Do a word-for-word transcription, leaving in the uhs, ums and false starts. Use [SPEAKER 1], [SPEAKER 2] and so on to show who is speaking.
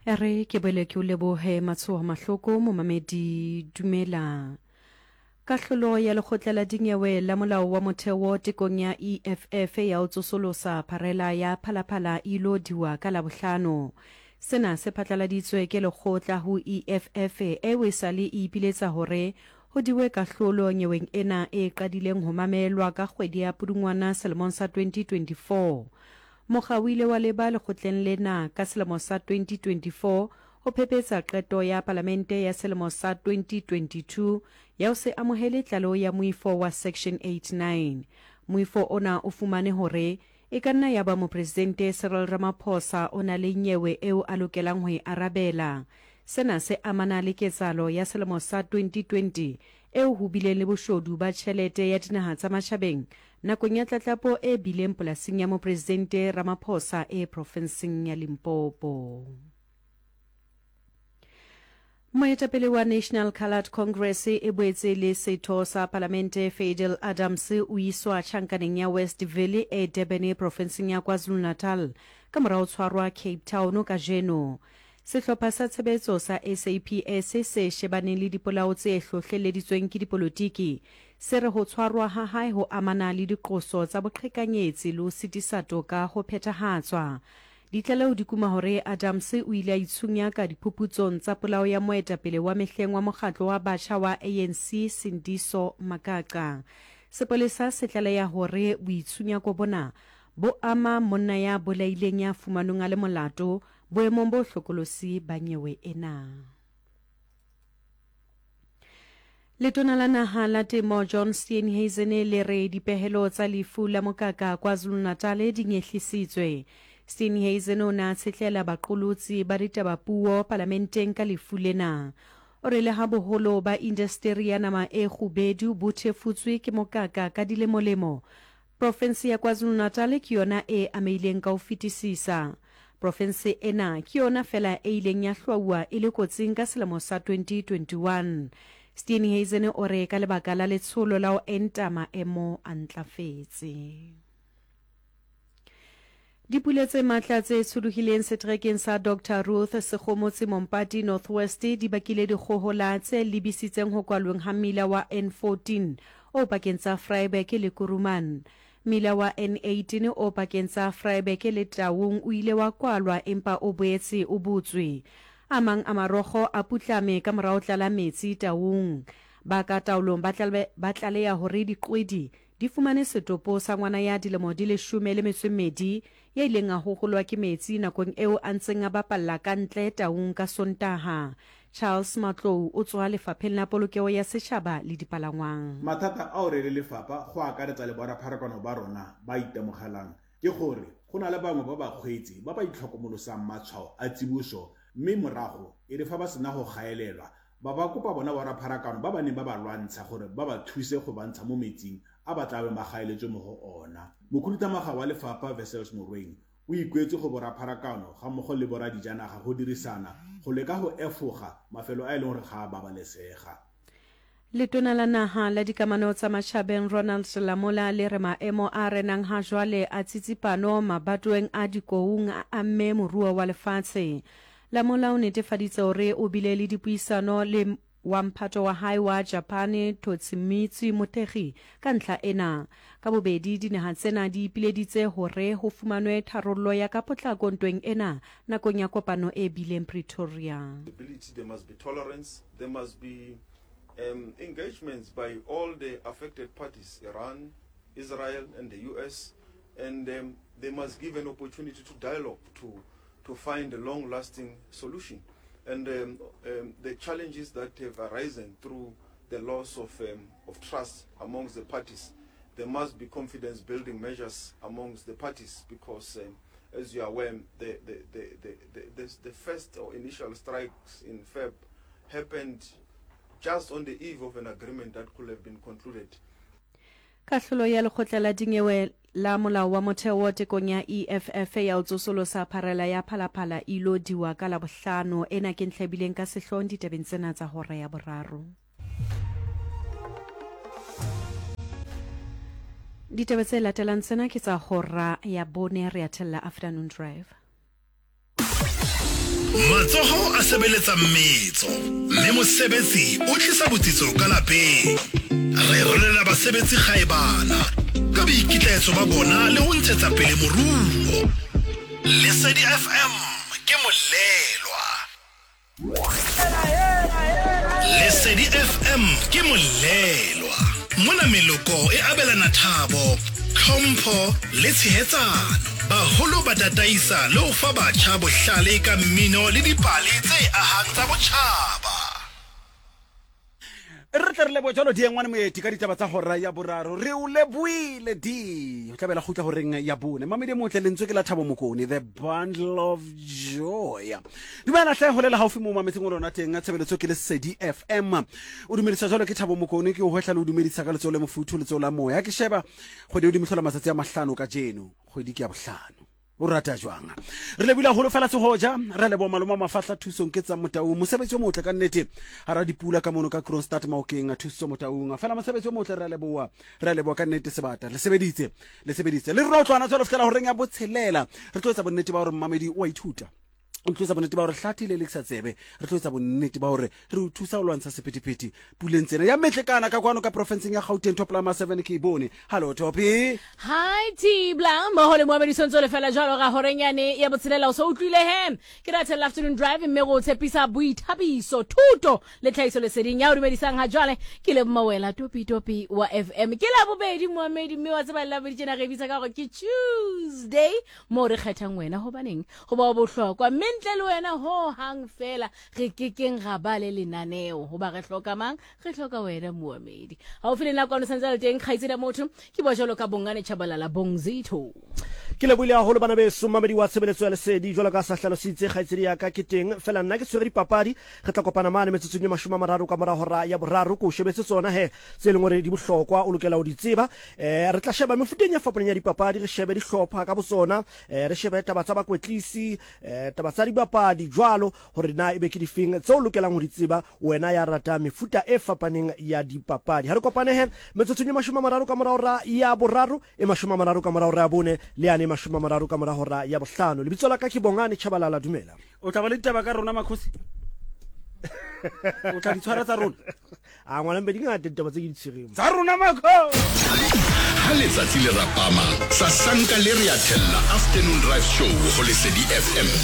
[SPEAKER 1] Ere ke bele ke o lebohe matsoho mahloko momamedi dumela. Kahlolo ya lekgotla la dinyewe la molao wa motheo tekong ya E F F ya ho tsosolosa pharela ya phalaphala ilo diwa ka labohlano. Sena se phatlaladitswe ke lekgotla ho E F F e wesale e ipiletsa hore ho diwe kahlolo nyeweng ena e qadileng ho mamelwa ka kgwedi ya Pudungwana selemong sa twenty twenty-four. Mokgawile wa leba lekgotleng lena ka selemo sa twenty twenty-four o phephetsa qeto ya palamente ya selemo sa twenty twenty-two ya o se amohele tlalo ya moifo wa section eighty-nine. Moifo ona o fumane hore e ka nna ya ba mopresidente Cyril Ramaphosa o na le nyewe eo a lokelang ho e arabela. Sena se amana le ketsalo ya selemo sa twenty twenty eo ho bileng le boshodu ba tjhelete ya dinaha tsa matjhabeng nakong ya tlatlapo e bileng polasing ya mopresidente Ramaphosa e provinseng ya Limpopo. Moetapele wa National Coloured Congress e boetse le setho sa palamente Fadel Adams o iswa tjhankaneng ya West Valley e Durban provinseng ya KwaZulu-Natal ka morao tshwarwa Cape Town ka jeno. Sehlopha sa tshebetso sa S A P S se shebaneng le dipolao tse hlohleleditsweng ke dipolotiki se re ho tshwarwa ha hae ho amana le diqoso tsa boqhekanyetsi le ho sitisa toka ho phethahatswa. Ditlaleho di kuma hore Adams o ile a itshunya ka diphuputsong tsa polao ya moetapele wa mehleng wa mokgatlo wa batjha wa A N C Sindiso Makaka. Sepolesa se tlaleha hore boitshunyako bona bo ama monna ya bolaileng ya fumanweng a le molato boemong bo hlokolosi ba nyewe ena. Letona la naha la temo John Steenhuisen le re dipehelo tsa lefu la mokaka KwaZulu-Natal di nyehlisitswe. Steenhuisen o na tshehlela baqolotsi ba ditabapuo parlamenteng ka lefu lena. O re le ha boholo ba industry ya nama e kgubedu bo thefutswe ke mokaka ka dilemolemo, province ya KwaZulu-Natal ke yona e ameileng ka ho fetisisa. Province ena ke yona fela e ileng ya hlwauwa e le kotsing ka selemo sa twenty twenty-one. Steenhuisen o re ka lebaka la letsholo la ho enta maemo a ntlafetse. Dipula tse matla tse tshuduhileng setrekeng sa Doctor Ruth Sekgomotsi Mompati Northwest di bakile dikgohola tse lebisitseng ho kwalweng ha mmila wa N fourteen o pakeng tsa Vryburg le Kuruman. Mmila wa N eighteen o pakeng tsa Vryburg le Taung o ile wa kwalwa empa o boetse o butswe. Amang a marokgo a putlame ka morao tlala metsi Taung. Ba ka taolong ba tlaleha hore diqwedi di fumane setopo sa ngwana ya dilemo di leshome le metso e mmedi ya ileng a hoholwa ke metsi nakong eo a ntseng a bapalla ka ntle Taung ka Sontaha. Charles Matlou o tswa lefapheng la polokeho ya setjhaba le dipalangwang.
[SPEAKER 2] Mathata a o re le lefapha go akaretsa le borapharakano ba rona ba itemogelang ke gore go na le bangwe ba bakgweetsi ba ba itlhokomolosang matshwao a tsibuso mme morago e le fa ba sena go gaelelwa ba ba kopa bona borapharakano ba ba neng ba ba lwantsha gore ba ba thuse go bantsha mo metsing a ba tlabe ba gaeletswe mo go ona. Mokhuduthamaga wa lefapha Wessels Morweng o ikwetse go borapharakano ga mmogo le boradijanaga go dirisana go leka go efoga mafelo a e leng gore ga a babalesega.
[SPEAKER 1] Letona la naha la dikamano tsa matjhabeng Ronald Lamola le re maemo a renang ha jwale a tsitsipano mabatoweng a dikoung a amme moruo wa lefatshe. Lamola o netefaditse hore o bile le dipuisano le wa mphato wa hae wa Japane Toshimitsu Motegi ka ntlha ena. Ka bobedi dinaha tsena di ipileditse hore ho fumanwe tharollo ya ka potlako ntweng ena nakong ya kopano e bileng Pretoria.
[SPEAKER 3] There must be tolerance, there must be um, engagements by all the affected parties, Iran, Israel and the U S, and um, they must give an opportunity to dialogue to to find a long-lasting solution. And um, um, the challenges that have arisen through the loss of, um, of trust amongst the parties, there must be confidence-building measures amongst the parties because, um, as you are aware, the, the, the, the, the, the, the first or initial strikes in February happened just on the eve of an agreement that could have been concluded.
[SPEAKER 1] Kahlolo ya lekgotla la dinyewe la molao wa motheo tekong ya E F F ya utsosolosa pharela ya phalaphala ilo diwa ka labohlano ena ke ntlhabileng ka sehlong ditabeng tsena tsa hora ya boraro. Ditaba tse latelang tsena ke tsa hora ya bone re atella afternoon drive.
[SPEAKER 4] matsoho a sebeletsa metso mme mosebetsi o tlisa botsitso ka lapeng re rolela basebetsi kgaebana ka boikitlaetso ba bona le ho ntshetsa pele moruo. Lesedi F M ke molelwa. Lesedi F M ke molelwa. Mona meloko e abelana thabo, tlhompho le tshehetsano. Baholo ba tataisa le ho fa batjha bohlale ka mmino le dipale tse ahang tsa botjhaba.
[SPEAKER 5] Re tle re lebo jalo di engwane moeti ka ditaba tsa hora ya boraro re o leboile di o tlabela khutla horeng ya bone mamedi motle lentswe ke la Thabo Mokone the bundle of joy di bana hle holela haufi mo mametseng rona teng tshebeletso ke Lesedi F M o dumedisa jalo ke Thabo Mokone ke o hwehla le o dumedisa ka letso le mofuthu letso la moya ke sheba go di o dimihlola matsatsi a mahlano ka jeno go di ke ya bohlano o rata jwang re lebile holo fela se hoja re lebo maloma mafahla thusong ke tsa motau mosebetsi o motle ka nnete ha ra dipula ka mono ka Kronstadt Maokeng a thuso motaung fela mosebetsi o motle re leboa re lebo ka nnete sebata le sebeditse le sebeditse le re o tlwana tsolo fela horeng ya botshelela re tlo etsa bonnete ba hore mamedi o a ithuta o tlosa bonnete ba hore hlatile le tsebe re tlo etsa bonnete ba hore re o thusa o lwantsha sephethephethe puleng tsena ya metlekana ka kwano ka provinceng ya Gauteng Toplama seven ke bone hallo Topi
[SPEAKER 6] hi Tibla mo hole mo medisonzo le fela jalo ga horenyane ya botshelela o so utlwile hem ke ra tell afternoon drive mme go tshepisa boithabiso thuto le tlhaiso le seding ya o dumedisang ha jwale ke le mmawela Topi Topi wa F M ke la bobedi mohamedi mme wa tseba la bedi tsena re bitsa ka go ke Tuesday mo re kgethang wena ho baneng go ba bohlokwa ntle le wena ho hang fela re kekeng ga ba le lenaneo ho ba re hloka mang re hloka wena moamedi ha o file nna kwa no santse le teng khaitsi da motho ke bo jalo ka bongane Chabalala Bongzito
[SPEAKER 7] ke le buile haholo bana be somamedi wa tshebeletso ya Lesedi jwalo ka sa hlalositse khaitsedi ya ka ke teng fela nna ke tswere dipapadi re tla kopana mane metsotsong ya mashome a mararo ka mora hora ya boraro ko shebetse tsona he se leng hore di bohlokwa o lokela ho di tseba eh re tla sheba mefuteng ya fapaneng ya dipapadi re shebe di hlopha ka botsona eh re shebe taba tsa bakwetlisi eh taba tsa dibapadi jwalo hore na ebe ke difeng tse o lokelang ho di tseba wena ya rata mefuta e fapaneng ya dipapadi ha re kopane he metsotsong ya mashome a mararo ka mora hora ya boraro e mashome a mararo ka mora hora ya bone le ane mashome a mararo ka mora hora ya bohlano lebitso la ka ke Bongane Chabalala dumela
[SPEAKER 5] o tla ba le ditaba ka rona makhosi o tla di tshwara tsa rona
[SPEAKER 7] a ngwana mbe di ngata ditaba tse ke di tshireng
[SPEAKER 5] tsa rona makho
[SPEAKER 4] ha letsatsi le rapama sa sanka le re ya thella afternoon drive show go Lesedi F M